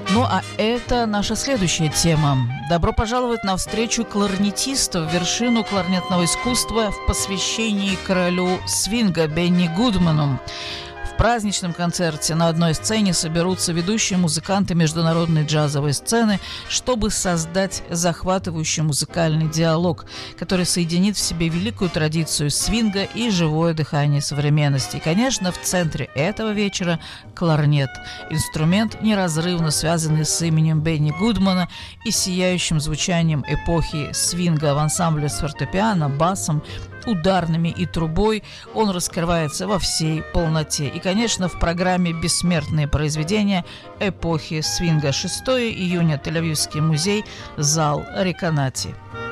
Ну а это наша следующая тема. Добро пожаловать на встречу кларнетистов в вершину кларнетного искусства в посвящении королю свинга Бенни Гудману. В праздничном концерте на одной сцене соберутся ведущие музыканты международной джазовой сцены, чтобы создать захватывающий музыкальный диалог, который соединит в себе великую традицию свинга и живое дыхание современности. И, конечно, в центре этого вечера кларнет – инструмент, неразрывно связанный с именем Бенни Гудмана и сияющим звучанием эпохи свинга. В ансамбле с фортепиано, басом, ударными и трубой он раскрывается во всей полноте. И, конечно, в программе «Бессмертные произведения эпохи свинга». 6 июня, Тель-Авивский музей, зал Реконати.